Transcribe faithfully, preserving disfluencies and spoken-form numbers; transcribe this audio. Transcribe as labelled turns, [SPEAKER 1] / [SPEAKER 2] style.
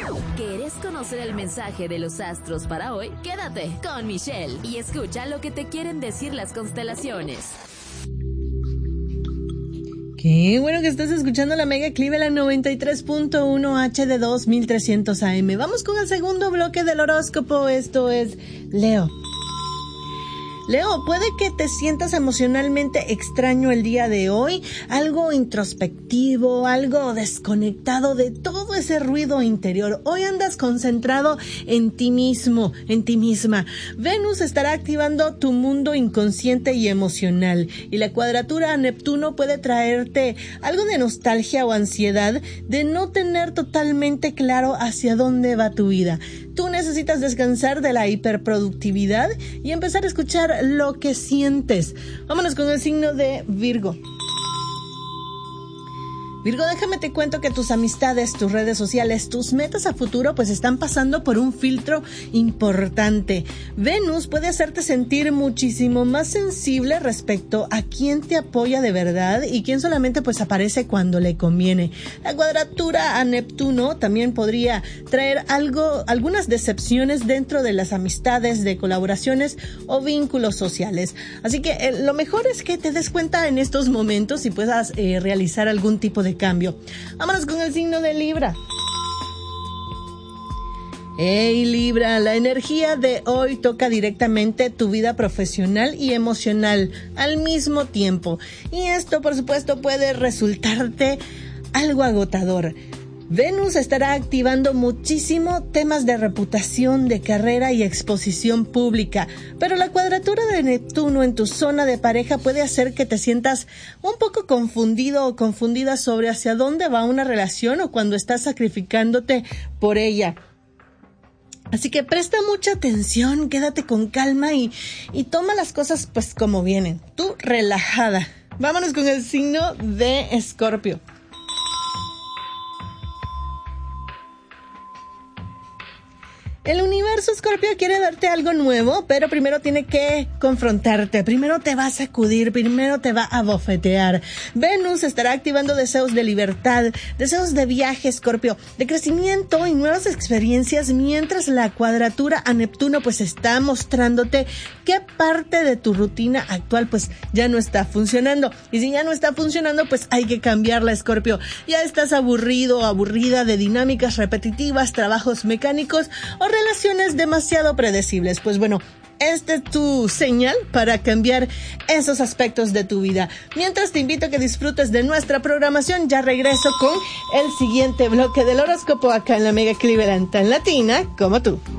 [SPEAKER 1] ¿Quieres conocer el mensaje de los astros para hoy? Quédate con Michelle y escucha lo que te quieren decir las constelaciones.
[SPEAKER 2] Qué bueno que estás escuchando la Mega Cleveland noventa y tres punto uno H D dos mil trescientos A M. Vamos con el segundo bloque del horóscopo. Esto es Leo. Leo, puede que te sientas emocionalmente extraño el día de hoy, algo introspectivo, algo desconectado de todo ese ruido interior. Hoy andas concentrado en ti mismo, en ti misma. Venus estará activando tu mundo inconsciente y emocional, y la cuadratura a Neptuno puede traerte algo de nostalgia o ansiedad de no tener totalmente claro hacia dónde va tu vida. Tú necesitas descansar de la hiperproductividad y empezar a escuchar lo que sientes. Vámonos con el signo de Virgo. Virgo, déjame te cuento que tus amistades, tus redes sociales, tus metas a futuro pues están pasando por un filtro importante. Venus puede hacerte sentir muchísimo más sensible respecto a quién te apoya de verdad y quién solamente pues aparece cuando le conviene. La cuadratura a Neptuno también podría traer algo, algunas decepciones dentro de las amistades, de colaboraciones o vínculos sociales. Así que eh, lo mejor es que te des cuenta en estos momentos y puedas eh, realizar algún tipo de cambio. Vámonos con el signo de Libra. Hey Libra, la energía de hoy toca directamente tu vida profesional y emocional al mismo tiempo. Y esto, por supuesto, puede resultarte algo agotador. Venus estará activando muchísimo temas de reputación, de carrera y exposición pública, pero la cuadratura de Neptuno en tu zona de pareja puede hacer que te sientas un poco confundido o confundida sobre hacia dónde va una relación o cuando estás sacrificándote por ella. Así que presta mucha atención, quédate con calma y, y toma las cosas pues como vienen, tú relajada. Vámonos con el signo de Escorpio. El universo, Escorpio, quiere darte algo nuevo, pero primero tiene que confrontarte, primero te va a sacudir, primero te va a bofetear. Venus estará activando deseos de libertad, deseos de viaje, Escorpio, de crecimiento y nuevas experiencias, mientras la cuadratura a Neptuno pues está mostrándote qué parte de tu rutina actual pues ya no está funcionando. Y si ya no está funcionando, pues hay que cambiarla, Escorpio. Ya estás aburrido o aburrida de dinámicas repetitivas, trabajos mecánicos o relaciones demasiado predecibles. Pues bueno, esta es tu señal para cambiar esos aspectos de tu vida. Mientras te invito a que disfrutes de nuestra programación, ya regreso con el siguiente bloque del horóscopo acá en la Mega Cleveland, tan latina como tú.